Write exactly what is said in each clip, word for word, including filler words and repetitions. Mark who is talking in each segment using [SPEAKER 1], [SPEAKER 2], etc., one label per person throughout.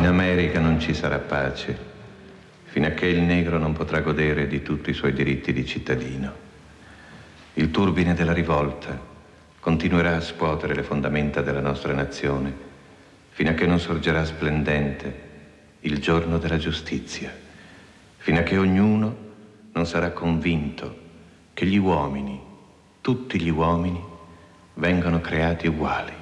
[SPEAKER 1] In America non ci sarà pace, fino a che il negro non potrà godere di tutti i suoi diritti di cittadino. Il turbine della rivolta continuerà a scuotere le fondamenta della nostra nazione, fino a che non sorgerà splendente il giorno della giustizia, fino a che ognuno non sarà convinto che gli uomini, tutti gli uomini, vengono creati uguali.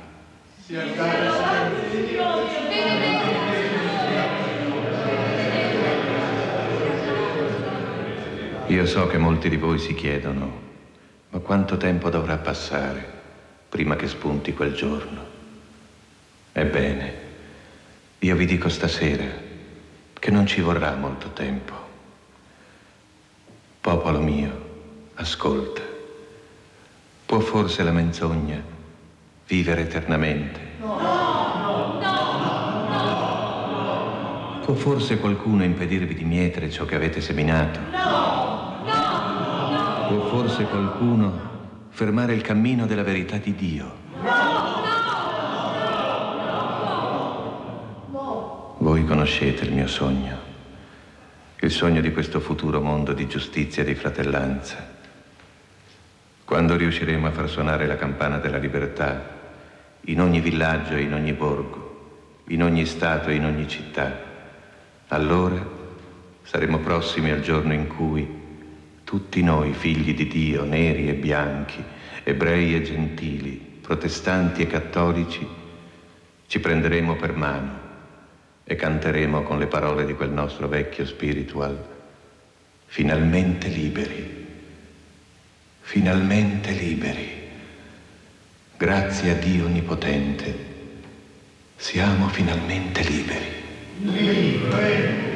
[SPEAKER 1] Io so che molti di voi si chiedono, ma quanto tempo dovrà passare prima che spunti quel giorno? Ebbene, io vi dico stasera che non ci vorrà molto tempo. Popolo mio, ascolta. Può forse la menzogna vivere eternamente?
[SPEAKER 2] No, no, no, no.
[SPEAKER 1] Può forse qualcuno impedirvi di mietere ciò che avete seminato?
[SPEAKER 2] No.
[SPEAKER 1] Può forse qualcuno fermare il cammino della verità di Dio?
[SPEAKER 2] No! No!
[SPEAKER 1] Voi conoscete il mio sogno, il sogno di questo futuro mondo di giustizia e di fratellanza. Quando riusciremo a far suonare la campana della libertà in ogni villaggio e in ogni borgo, in ogni stato e in ogni città, allora saremo prossimi al giorno in cui tutti noi, figli di Dio, neri e bianchi, ebrei e gentili, protestanti e cattolici, ci prenderemo per mano e canteremo con le parole di quel nostro vecchio spiritual, finalmente liberi, finalmente liberi. Grazie a Dio Onnipotente, siamo finalmente liberi.
[SPEAKER 2] Liberi.